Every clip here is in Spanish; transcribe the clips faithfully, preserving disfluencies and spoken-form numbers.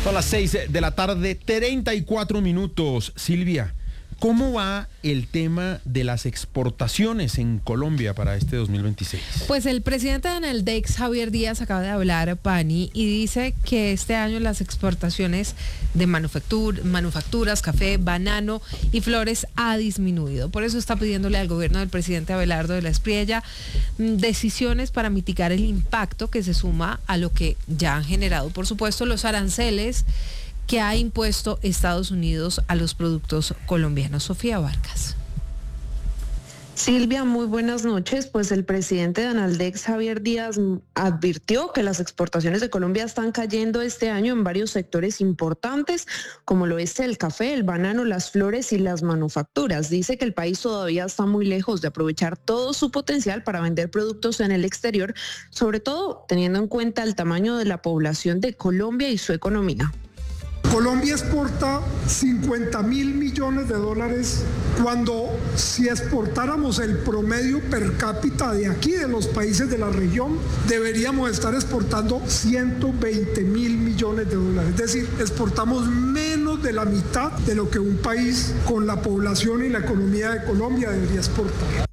Son las seis de la tarde, treinta y cuatro minutos. Silvia, ¿cómo va el tema de las exportaciones en Colombia para este dos mil veintiséis? Pues el presidente de Aneldex, Javier Díaz, acaba de hablar, Pani, y dice que este año las exportaciones de manufactur- manufacturas, café, banano y flores ha disminuido. Por eso está pidiéndole al gobierno del presidente Abelardo de la Espriella mm, decisiones para mitigar el impacto que se suma a lo que ya han generado, por supuesto, los aranceles que ha impuesto Estados Unidos a los productos colombianos. Sofía Vargas. Silvia, muy buenas noches. Pues el presidente de Aneldex, Javier Díaz, advirtió que las exportaciones de Colombia están cayendo este año en varios sectores importantes, como lo es el café, el banano, las flores y las manufacturas. Dice que el país todavía está muy lejos de aprovechar todo su potencial para vender productos en el exterior, sobre todo teniendo en cuenta el tamaño de la población de Colombia y su economía. Colombia exporta cincuenta mil millones de dólares cuando si exportáramos el promedio per cápita de aquí, de los países de la región, deberíamos estar exportando ciento veinte mil millones de dólares. Es decir, exportamos menos de la mitad de lo que un país con la población y la economía de Colombia debería exportar.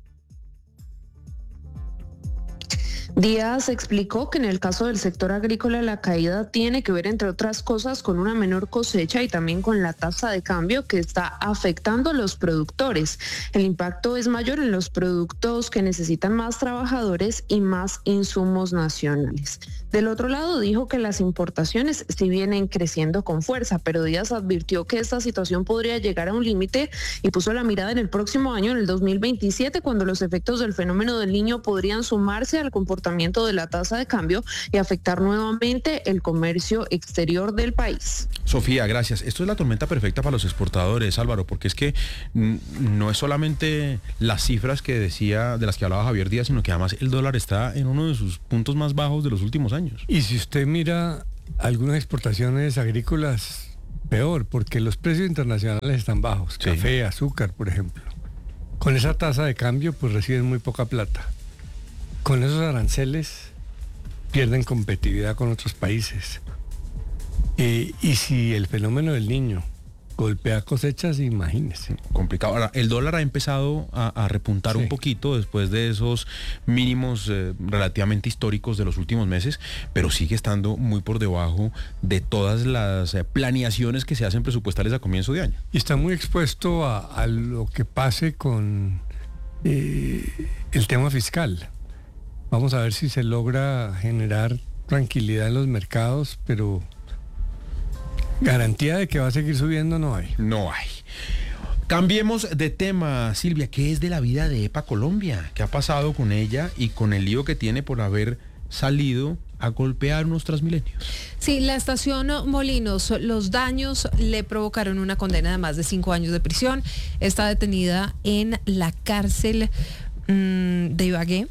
Díaz explicó que en el caso del sector agrícola la caída tiene que ver, entre otras cosas, con una menor cosecha y también con la tasa de cambio que está afectando a los productores. El impacto es mayor en los productos que necesitan más trabajadores y más insumos nacionales. Del otro lado, dijo que las importaciones sí vienen creciendo con fuerza, pero Díaz advirtió que esta situación podría llegar a un límite y puso la mirada en el próximo año, en el dos mil veintisiete, cuando los efectos del fenómeno del Niño podrían sumarse al comportamiento de la tasa de cambio y afectar nuevamente el comercio exterior del país. Sofía, gracias. Esto es la tormenta perfecta para los exportadores, Álvaro, porque es que no es solamente las cifras que decía, de las que hablaba Javier Díaz, sino que además el dólar está en uno de sus puntos más bajos de los últimos años. Y si usted mira algunas exportaciones agrícolas, peor, porque los precios internacionales están bajos, sí. Café, azúcar, por ejemplo. Con esa tasa de cambio, pues reciben muy poca plata. Con esos aranceles pierden competitividad con otros países. Eh, y si el fenómeno del Niño golpea cosechas, imagínese. Complicado. Ahora, el dólar ha empezado a, a repuntar sí. un poquito después de esos mínimos eh, relativamente históricos de los últimos meses, pero sigue estando muy por debajo de todas las eh, planeaciones que se hacen presupuestales a comienzo de año. Y está muy expuesto a, a lo que pase con eh, el tema fiscal. Vamos a ver si se logra generar tranquilidad en los mercados, pero garantía de que va a seguir subiendo no hay. No hay. Cambiemos de tema, Silvia. ¿Qué es de la vida de EPA Colombia? ¿Qué ha pasado con ella y con el lío que tiene por haber salido a golpear unos Transmilenios? Sí, la estación Molinos, los daños le provocaron una condena de más de cinco años de prisión. Está detenida en la cárcel mmm, de Ibagué.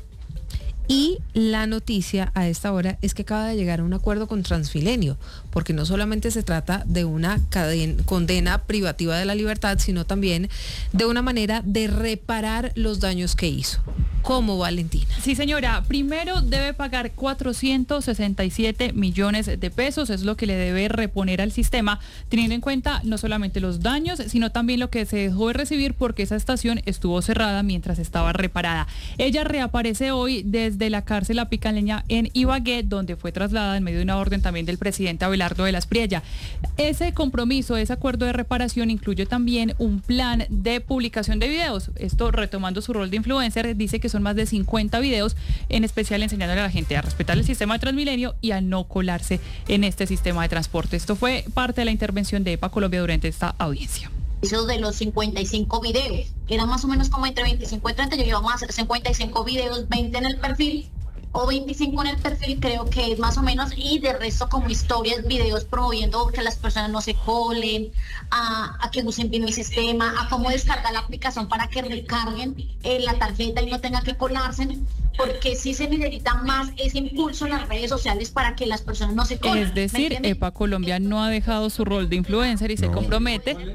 Y la noticia a esta hora es que acaba de llegar a un acuerdo con Transmilenio, porque no solamente se trata de una caden- condena privativa de la libertad, sino también de una manera de reparar los daños que hizo. ¿Cómo, Valentina? Sí, señora. Primero debe pagar cuatrocientos sesenta y siete millones de pesos, es lo que le debe reponer al sistema, teniendo en cuenta no solamente los daños, sino también lo que se dejó de recibir porque esa estación estuvo cerrada mientras estaba reparada. Ella reaparece hoy desde de la cárcel Apicaleña en Ibagué, donde fue trasladada en medio de una orden también del presidente Abelardo de la Espriella. Ese compromiso, ese acuerdo de reparación incluye también un plan de publicación de videos. Esto, retomando su rol de influencer, dice que son más de cincuenta videos, en especial enseñándole a la gente a respetar el sistema de Transmilenio y a no colarse en este sistema de transporte. Esto fue parte de la intervención de EPA Colombia durante esta audiencia. Esos de los cincuenta y cinco videos, que eran más o menos como entre veinticinco y treinta, yo íbamos a hacer cincuenta y cinco videos, veinte en el perfil o veinticinco en el perfil, creo que es más o menos, y de resto como historias, videos promoviendo que las personas no se colen, a, a que usen bien el sistema, a cómo descargar la aplicación para que recarguen eh, la tarjeta y no tenga que colarse, porque sí se necesita más ese impulso en las redes sociales para que las personas no se colen. Es decir, EPA Colombia no ha dejado su rol de influencer y no. se compromete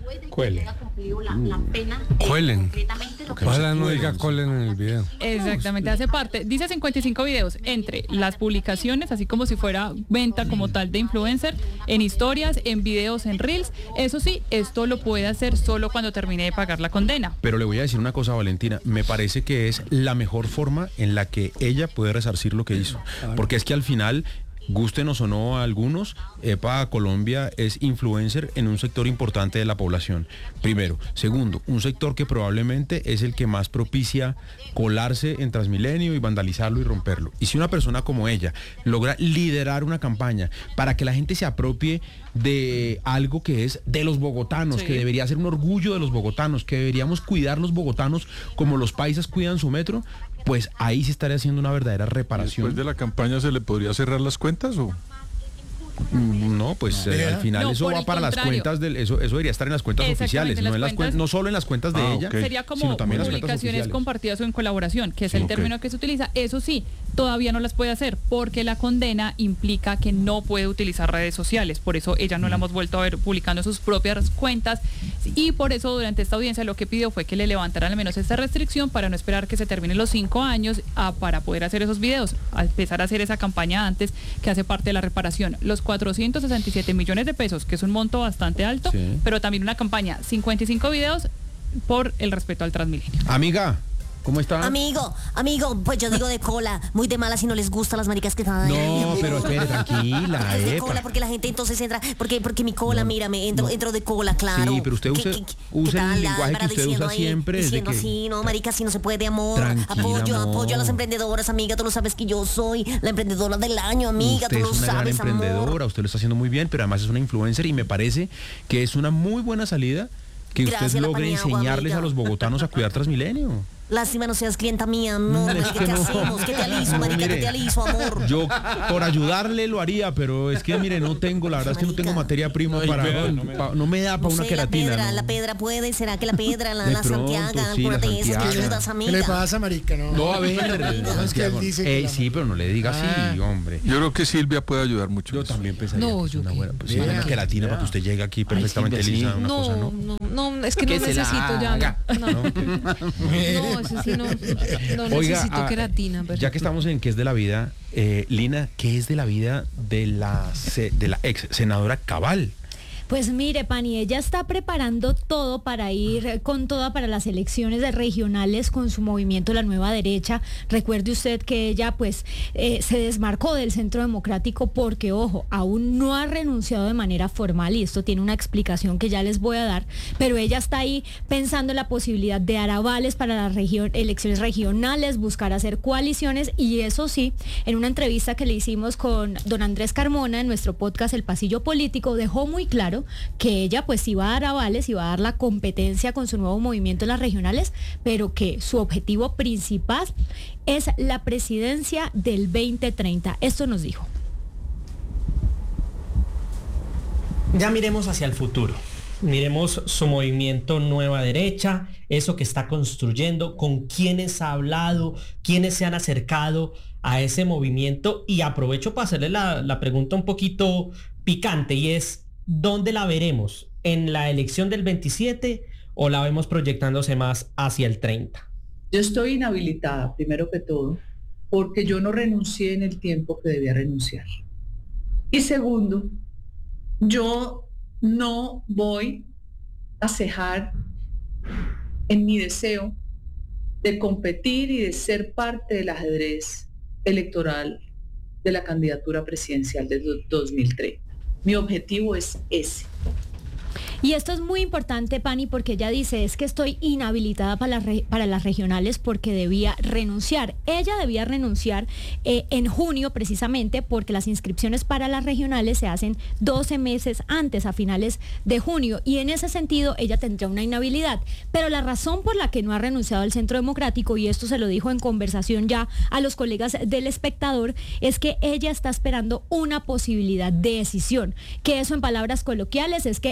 Cuelen. La, la pena, Cuelen. Lo que Ojalá no diga Cuelen en el video. Exactamente, hace parte. Dice cincuenta y cinco videos entre las publicaciones, así como si fuera venta como tal de influencer, en historias, en videos, en reels. Eso sí, esto lo puede hacer solo cuando termine de pagar la condena. Pero le voy a decir una cosa, Valentina, me parece que es la mejor forma en la que ella puede resarcir lo que hizo. Porque es que al final, gustenos o no a algunos, EPA Colombia es influencer en un sector importante de la población. Primero. Segundo, un sector que probablemente es el que más propicia colarse en Transmilenio y vandalizarlo y romperlo. Y si una persona como ella logra liderar una campaña para que la gente se apropie de algo que es de los bogotanos, sí, que debería ser un orgullo de los bogotanos, que deberíamos cuidar los bogotanos como los paisas cuidan su metro, pues ahí se estaría haciendo una verdadera reparación. ¿Después de la campaña se le podría cerrar las cuentas o...? No, pues eh, al final no, eso va para contrario. las cuentas del, eso, eso debería estar en las cuentas oficiales, no, en las cuentas, no solo en las cuentas de ah, ella, okay. Sería como sino también las cuentas publicaciones oficiales. compartidas o en colaboración, que es Sí, el okay. término que se utiliza. Eso sí, todavía no las puede hacer porque la condena implica que no puede utilizar redes sociales. Por eso ella no mm. la hemos vuelto a ver publicando sus propias cuentas y por eso durante esta audiencia lo que pidió fue que le levantaran al menos esta restricción para no esperar que se terminen los cinco años a, para poder hacer esos videos, a empezar a hacer esa campaña antes que hace parte de la reparación. Los cuatrocientos sesenta y siete millones de pesos, que es un monto bastante alto, sí, pero también una campaña, cincuenta y cinco videos por el respeto al Transmilenio. Amiga, ¿cómo está? Amigo, amigo, pues yo digo de cola, muy de mala si no les gustan las maricas que están ahí. No, pero espere, tranquila, Es de epa. cola porque la gente entonces entra, porque porque mi cola, No, mírame, entro, no. entro de cola, claro. Sí, pero usted ¿Qué- use- qué- use qué el tal, lenguaje Álvaro, que usted diciendo usa ahí, siempre, desde Diciendo que- así, no, marica, así no se puede, amor. Tranquila, apoyo, apoyo a las amor. emprendedoras, amiga, tú lo sabes que yo soy la emprendedora del año, amiga, Usted tú lo es una sabes, gran emprendedora, amor. usted lo está haciendo muy bien, pero además es una influencer y me parece que es una muy buena salida que Gracias, usted la logre Paniagua, enseñarles amiga. a los bogotanos a cuidar Transmilenio. Lástima no seas clienta mía, no, Mm, marica, es que ¿qué no. hacemos? ¿Qué te aliso, No, marica, mire, qué te aliso, amor? Yo por ayudarle lo haría, pero es que mire, no tengo, la verdad es que no tengo materia prima para, vea, no me pa- no me da para No una sé, la queratina. pedra, ¿no? la pedra puede, ¿será que la pedra, la, De la pronto, Santiago, sí, alguna la de esas que Santiago. ayudas, amiga? ¿Qué le pasa, marica? No, No, a ver, No, es que él dice que Ey, la- sí, pero no le diga así, hombre. Yo creo que Silvia puede ayudar mucho. Yo en eso. también pensaría No, que es yo una qué. buena, pues, sí, Vea. una queratina para que usted llegue aquí perfectamente Silvia, lisa, sí. una no, cosa, ¿no? no, no, es que, Que no se la necesito ya. haga. No, no, no, eso sí no, no Oiga, necesito ah, queratina. Pero... ya que estamos en qué es de la vida, eh, Lina, ¿qué es de la vida de la se- de la ex senadora Cabal? Pues mire, Pani, ella está preparando todo para ir con toda para las elecciones de regionales con su movimiento La Nueva Derecha. Recuerde usted que ella pues eh, se desmarcó del Centro Democrático porque, ojo, aún no ha renunciado de manera formal y esto tiene una explicación que ya les voy a dar, pero ella está ahí pensando en la posibilidad de dar avales para las región, elecciones regionales, buscar hacer coaliciones y eso sí, en una entrevista que le hicimos con don Andrés Carmona en nuestro podcast El Pasillo Político, dejó muy claro que ella pues iba a dar avales, iba a dar la competencia con su nuevo movimiento en las regionales, pero que su objetivo principal es la presidencia del veinte treinta. Esto nos dijo. Ya miremos hacia el futuro. Miremos su movimiento Nueva Derecha, eso que está construyendo, con quiénes ha hablado, quiénes se han acercado a ese movimiento y aprovecho para hacerle la, la pregunta un poquito picante y es, ¿dónde la veremos? ¿En la elección del veintisiete o la vemos proyectándose más hacia el treinta? Yo estoy inhabilitada, primero que todo, porque yo no renuncié en el tiempo que debía renunciar. Y segundo, yo no voy a cejar en mi deseo de competir y de ser parte del ajedrez electoral de la candidatura presidencial del dos mil treinta. Mi objetivo es ese. Y esto es muy importante, Pani, porque ella dice, es que estoy inhabilitada para las, re- para las regionales porque debía renunciar. Ella debía renunciar eh, en junio precisamente porque las inscripciones para las regionales se hacen doce meses antes, a finales de junio. Y en ese sentido, ella tendría una inhabilidad. Pero la razón por la que no ha renunciado al Centro Democrático, y esto se lo dijo en conversación ya a los colegas del Espectador, es que ella está esperando una posibilidad de decisión. Que eso en palabras coloquiales es que el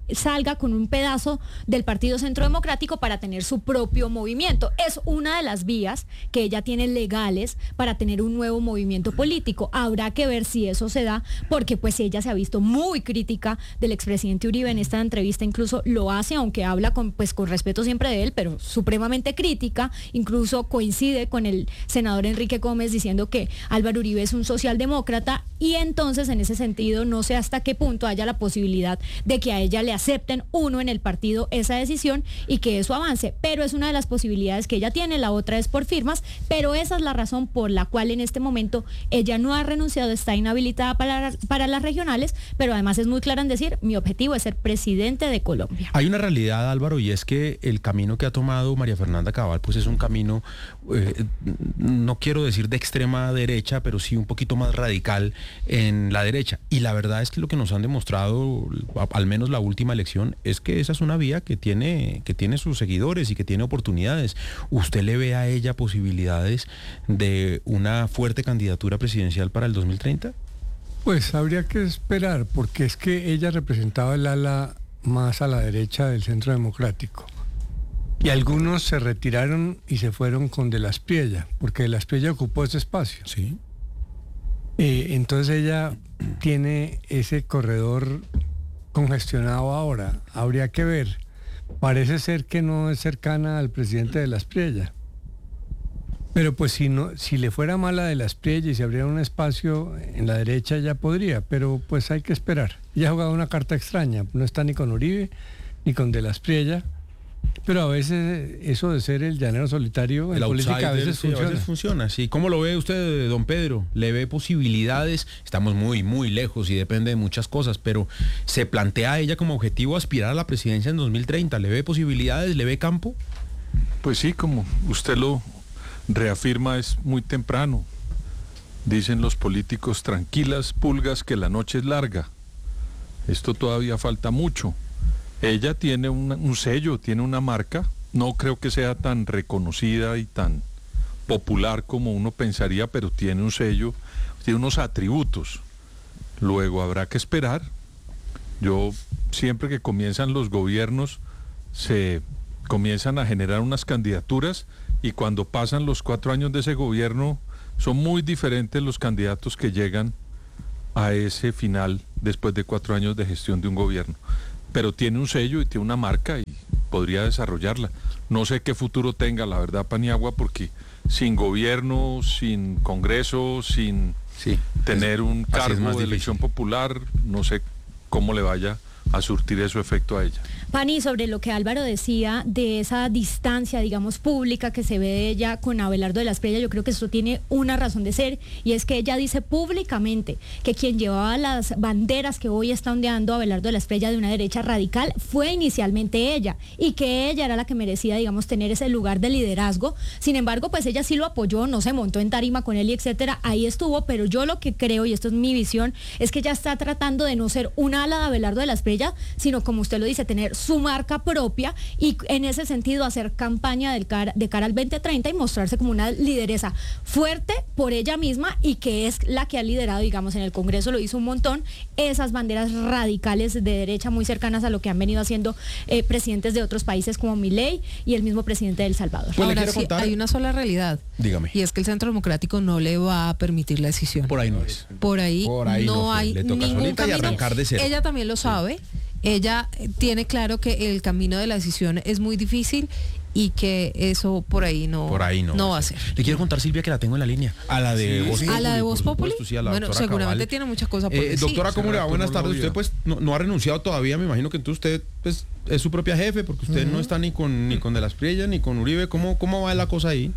salga con un pedazo del Partido Centro Democrático para tener su propio movimiento. Es una de las vías que ella tiene legales para tener un nuevo movimiento político. Habrá que ver si eso se da, porque pues ella se ha visto muy crítica del expresidente Uribe en esta entrevista, incluso lo hace, aunque habla con, pues, con respeto siempre de él, pero supremamente crítica, incluso coincide con el senador Enrique Gómez diciendo que Álvaro Uribe es un socialdemócrata, y entonces en ese sentido no sé hasta qué punto haya la posibilidad de que a ella le acepten uno en el partido esa decisión y que eso avance, pero es una de las posibilidades que ella tiene. La otra es por firmas, pero esa es la razón por la cual en este momento ella no ha renunciado, está inhabilitada para, para las regionales, pero además es muy clara en decir, mi objetivo es ser presidente de Colombia. Hay una realidad, Álvaro, y es que el camino que ha tomado María Fernanda Cabal pues es un camino, eh, no quiero decir de extrema derecha, pero sí un poquito más radical en la derecha, y la verdad es que lo que nos han demostrado, al menos la última elección, es que esa es una vía que tiene, que tiene sus seguidores y que tiene oportunidades. ¿Usted le ve a ella posibilidades de una fuerte candidatura presidencial para el dos mil treinta? Pues habría que esperar, porque es que ella representaba el ala más a la derecha del Centro Democrático. Y algunos se retiraron y se fueron con De la Espriella, porque De la Espriella ocupó ese espacio. Sí. Eh, entonces ella tiene ese corredor congestionado ahora. Habría que ver. Parece ser que no es cercana al presidente De la Espriella. Pero pues si no, si le fuera mal a De la Espriella y se abriera un espacio en la derecha, ya podría, pero pues hay que esperar. Ella ha jugado una carta extraña, no está ni con Uribe ni con De la Espriella, pero a veces eso de ser el llanero solitario en el política a veces sí, funciona. A veces funciona, sí. ¿Cómo lo ve usted, don Pedro? ¿Le ve posibilidades? Estamos muy, muy lejos y depende de muchas cosas, pero ¿se plantea ella como objetivo aspirar a la presidencia en dos mil treinta? ¿Le ve posibilidades? ¿Le ve campo? Pues sí, como usted lo reafirma, es muy temprano. Dicen los políticos, tranquilas pulgas, que la noche es larga. Esto todavía falta mucho. Ella tiene una, un sello, tiene una marca. No creo que sea tan reconocida y tan popular como uno pensaría, pero tiene un sello, tiene unos atributos. Luego habrá que esperar. Yo, siempre que comienzan los gobiernos, se comienzan a generar unas candidaturas, y cuando pasan los cuatro años de ese gobierno, son muy diferentes los candidatos que llegan a ese final después de cuatro años de gestión de un gobierno. Pero tiene un sello y tiene una marca y podría desarrollarla. No sé qué futuro tenga, la verdad, Paniagua, porque sin gobierno, sin Congreso, sin sí, tener es, un cargo de elección popular, no sé cómo le vaya a surtir eso efecto a ella. Pani, sobre lo que Álvaro decía de esa distancia, digamos, pública que se ve de ella con Abelardo de la Espriella, yo creo que esto tiene una razón de ser, y es que ella dice públicamente que quien llevaba las banderas que hoy está ondeando Abelardo de la Espriella de una derecha radical fue inicialmente ella, y que ella era la que merecía, digamos, tener ese lugar de liderazgo. Sin embargo, pues ella sí lo apoyó, no se montó en tarima con él y etcétera, ahí estuvo, pero yo lo que creo, y esto es mi visión, es que ella está tratando de no ser un ala de Abelardo de la Espriella, sino, como usted lo dice, tener su marca propia, y en ese sentido hacer campaña del cara, de cara al veinte treinta y mostrarse como una lideresa fuerte por ella misma, y que es la que ha liderado, digamos, en el Congreso lo hizo un montón, esas banderas radicales de derecha muy cercanas a lo que han venido haciendo eh, presidentes de otros países como Milei y el mismo presidente de El Salvador. Pues ahora sí, contar... hay una sola realidad. Dígame. Y es que el Centro Democrático no le va a permitir la decisión. Por ahí no es. Por ahí, por ahí no, no hay le toca ningún solita camino. Y arrancar de cero. Ella también lo sabe. Ella tiene claro que el camino de la decisión es muy difícil y que eso por ahí no, por ahí no, no va a ser. Le quiero contar, Silvia, que la tengo en la línea. A la de sí, Voz sí. Populi. A la de Voz Populi. Supuesto, sí, a la bueno, seguramente Cabal. tiene muchas cosas por eh, decir. Doctora, ¿cómo le va? Buenas tardes. Usted pues no, no ha renunciado todavía, me imagino que entonces usted pues es su propia jefe, porque usted uh-huh. no está ni con ni con De la Espriella ni con Uribe. ¿Cómo, cómo va la cosa ahí?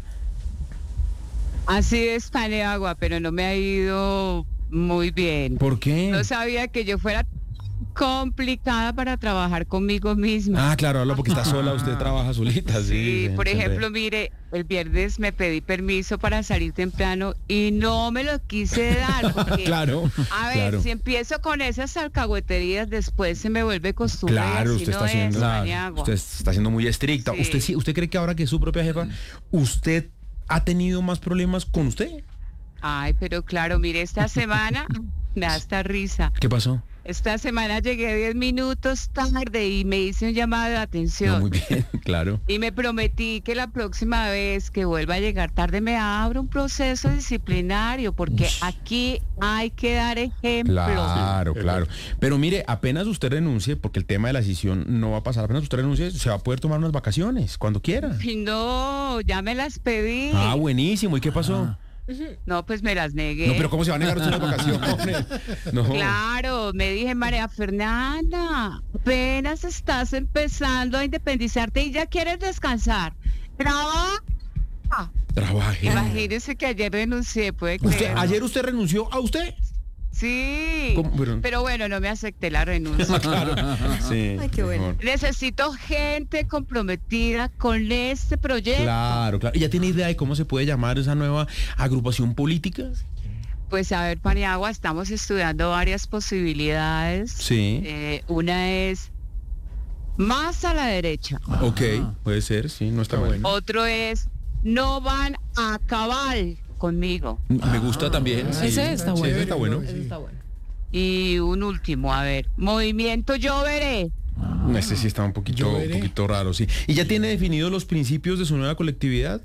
Así es, Paniagua, pero no me ha ido muy bien. ¿Por qué? No sabía que yo fuera complicada para trabajar conmigo misma. Ah, claro, porque está sola, usted trabaja solita, sí. Sí, por ejemplo, mire, el viernes me pedí permiso para salir temprano y no me lo quise dar, porque, claro, a ver, claro. si empiezo con esas alcahueterías, después se me vuelve costumbre. Claro, así usted no está siendo, es, claro, usted está siendo muy estricta. Sí. ¿Usted, ¿Usted cree que ahora que es su propia jefa, usted ha tenido más problemas con usted? Ay, pero claro, mire, esta semana Me da hasta risa. ¿Qué pasó? Esta semana llegué diez minutos tarde y me hice un llamado de atención. No, muy bien, claro. Y me prometí que la próxima vez que vuelva a llegar tarde me abro un proceso disciplinario, porque Ush. aquí hay que dar ejemplo. Claro, claro. Pero mire, apenas usted renuncie, porque el tema de la decisión no va a pasar, apenas usted renuncie, se va a poder tomar unas vacaciones, cuando quiera. No, ya me las pedí. Ah, buenísimo. ¿Y qué pasó? Ah. No, pues me las negué. No, pero ¿cómo se va a negar usted unas vacaciones? No. Claro, me dije, María Fernanda, apenas estás empezando a independizarte y ya quieres descansar. Trabaja. Trabaje. Imagínese que ayer renuncié, puede ¿Usted, creer. ¿Ayer usted renunció a usted? Sí, pero... pero bueno, no me acepté la renuncia. Claro. Sí. Ay, qué bueno. Necesito gente comprometida con este proyecto. Claro, claro. ¿Y ya tiene idea de cómo se puede llamar esa nueva agrupación política? Pues a ver, Paniagua, estamos estudiando varias posibilidades. Sí. Eh, una es más a la derecha. Ok, puede ser, sí, no está bueno. Otro es no van a cabal conmigo. Me gusta también. Sí. Ese está bueno. Sí, ese está bueno. Ese está bueno. Y un último, a ver, movimiento Yo Veré. Este sí está un poquito, un poquito raro, sí. ¿Y ya tiene definidos los principios de su nueva colectividad?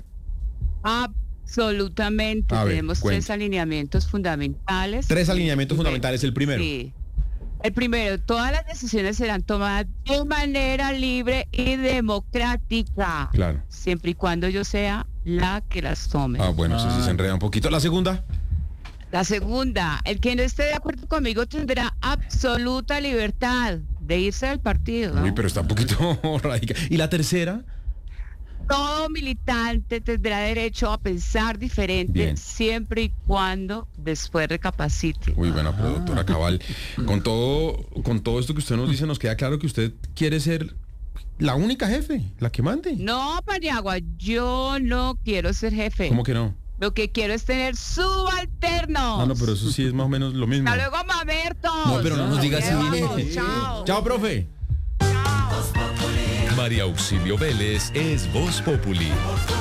Absolutamente. A ver, Tenemos cuente. tres alineamientos fundamentales. Tres alineamientos fundamentales. El primero. Sí. El primero, todas las decisiones serán tomadas de manera libre y democrática. Claro. Siempre y cuando yo sea la que las tome. Ah, bueno, eso sí se enreda un poquito. La segunda. La segunda, el que no esté de acuerdo conmigo tendrá absoluta libertad de irse del partido. ¿No? Uy, pero está un poquito radical. ¿Y la tercera? Todo militante tendrá derecho a pensar diferente. Bien. Siempre y cuando después recapacite. Uy, bueno, pero doctora Cabal, con todo, con todo esto que usted nos dice, nos queda claro que usted quiere ser la única jefe, la que mande. No, Paniagua, yo no quiero ser jefe. ¿Cómo que no? Lo que quiero es tener subalternos. Ah, no, pero eso sí es más o menos lo mismo. Hasta luego, mamertos. No, pero no nos diga así. Chao. Chao, profe. María Auxilio Vélez es Voz Populi.